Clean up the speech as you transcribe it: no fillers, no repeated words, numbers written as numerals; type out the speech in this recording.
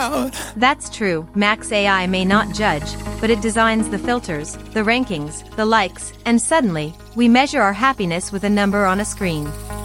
out. That's true, Max AI may not judge, but it designs the filters, the rankings, the likes, and suddenly, we measure our happiness with a number on a screen.